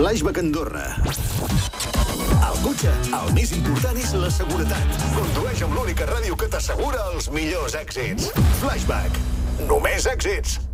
Flashback Andorra. Al cotxe, el més important és la seguretat. Condueix amb l'única ràdio que t'assegura els millors èxits. Flashback. Només èxits.